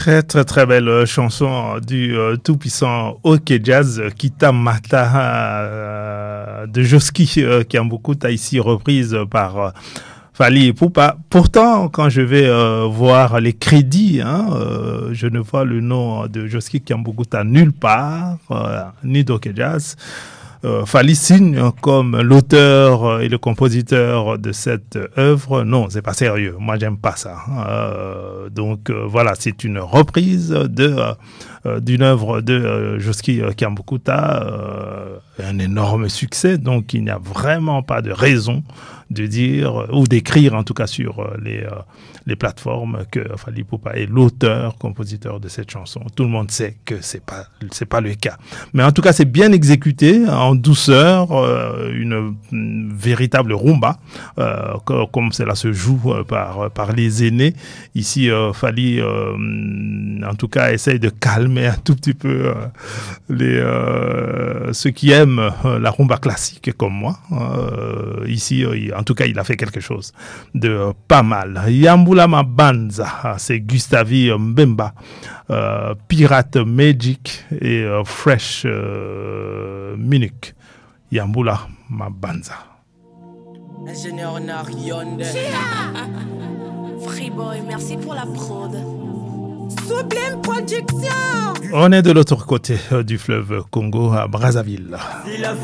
Très très très belle chanson du tout-puissant OK Jazz Kita Mata de Joski qui a beaucoup ici reprise par Fally Ipupa. Pourtant, quand je vais voir les crédits, je ne vois le nom de Joski Kiambukuta nulle part, ni d'OK Jazz. Fally signe comme l'auteur et le compositeur de cette œuvre. Non, c'est pas sérieux. Moi, j'aime pas ça. Donc voilà, c'est une reprise d'une œuvre de Joski Kiambukuta, un énorme succès. Donc il n'y a vraiment pas de raison de dire ou d'écrire en tout cas sur les plateformes que Fally Ipupa est l'auteur, compositeur de cette chanson. Tout le monde sait que c'est pas le cas. Mais en tout cas, c'est bien exécuté en douceur, une véritable rumba, comme cela se joue par les aînés. Ici, Fally, en tout cas, essaye de calmer un tout petit peu ceux qui aiment la rumba classique comme moi. Ici, en tout cas, il a fait quelque chose de pas mal. Yambula Mabanza, c'est Gustavi Mbemba, Pirate Magic et Fresh Munich. Yambula Mabanza. Ingénieur Narionde. Freeboy, merci pour la prod. Sublime Production. On est de l'autre côté du fleuve Congo, à Brazzaville.